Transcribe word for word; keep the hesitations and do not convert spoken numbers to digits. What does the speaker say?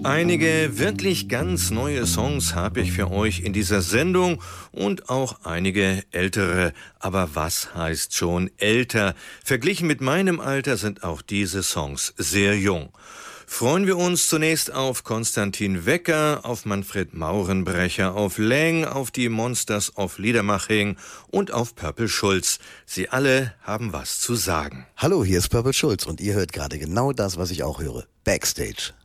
Einige wirklich ganz neue Songs habe ich für euch in dieser Sendung und auch einige ältere. Aber was heißt schon älter? Verglichen mit meinem Alter sind auch diese Songs sehr jung. Freuen wir uns zunächst auf Konstantin Wecker, auf Manfred Maurenbrecher, auf Läng, auf die Monsters of Liedermaching und auf Purple Schulz. Sie alle haben was zu sagen. Hallo, hier ist Purple Schulz und ihr hört gerade genau das, was ich auch höre. Backstage.